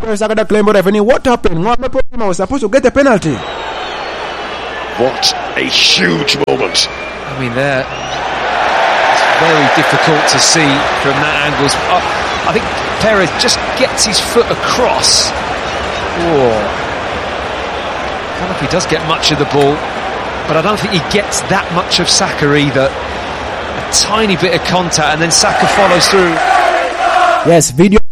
Bukayo Saka that claim referee. What happened? Mohamed Potima was supposed to get a penalty. What a huge moment. I mean, it's very difficult to see from that angle. I think Perez just gets his foot across. Oh. I don't know if he does get much of the ball, but I don't think he gets that much of Saka either. A tiny bit of contact, and then Saka follows through. Yes, video